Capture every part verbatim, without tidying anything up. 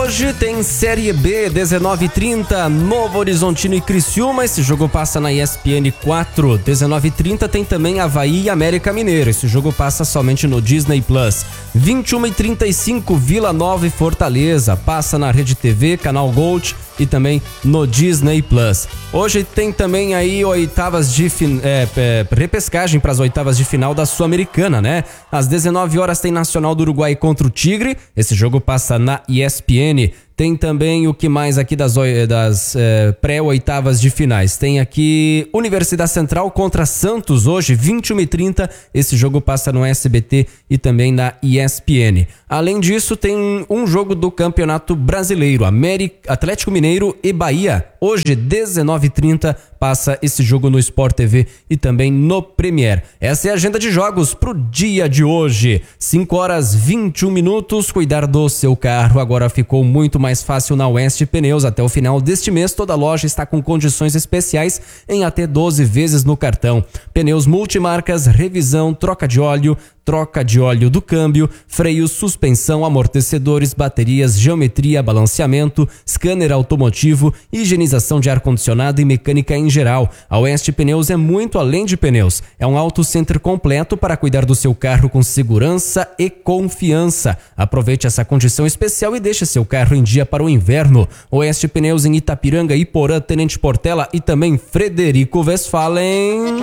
Hoje tem Série B, dezenove e trinta, Novo Horizontino e Criciúma. Esse jogo passa na E S P N quatro. dezenove e trinta tem também Avaí e América Mineiro. Esse jogo passa somente no Disney Plus. vinte e uma e trinta e cinco, Vila Nova e Fortaleza. Passa na Rede T V, Canal Gold e também no Disney Plus. Hoje tem também aí oitavas de fin... é, é, repescagem para as oitavas de final da Sul-Americana, né? Às dezenove horas tem Nacional do Uruguai contra o Tigre. Esse jogo passa na E S P N. Tem também o que mais aqui das, das é, pré-oitavas de finais. Tem aqui Universidade Central contra Santos hoje, vinte e uma e trinta. Esse jogo passa no S B T e também na E S P N. Além disso, tem um jogo do Campeonato Brasileiro, América, Atlético Mineiro e Bahia. Hoje, dezenove e trinta, passa esse jogo no Sport T V e também no Premier. Essa é a agenda de jogos pro dia de hoje. cinco horas e vinte e um minutos. Cuidar do seu carro agora ficou muito mais fácil na Oeste Pneus. Até o final deste mês, toda loja está com condições especiais em até doze vezes no cartão. Pneus multimarcas, revisão, troca de óleo, troca de óleo do câmbio, freios, suspensão, amortecedores, baterias, geometria, balanceamento, scanner automotivo, higienização de ar-condicionado e mecânica em geral. A Oeste Pneus é muito além de pneus. É um auto center completo para cuidar do seu carro com segurança e confiança. Aproveite essa condição especial e deixe seu carro em dia para o inverno. Oeste Pneus em Itapiranga, Iporã, Tenente Portela e também Frederico Westphalen.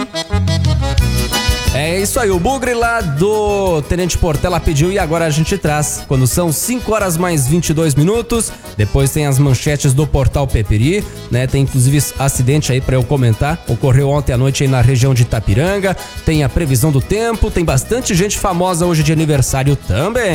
É isso aí, o Bugre lá do Tenente Portela pediu e agora a gente traz. Quando são cinco horas mais vinte e dois minutos, depois tem as manchetes do Portal Peperi, né? Tem inclusive acidente aí pra eu comentar, ocorreu ontem à noite aí na região de Itapiranga, tem a previsão do tempo, tem bastante gente famosa hoje de aniversário também.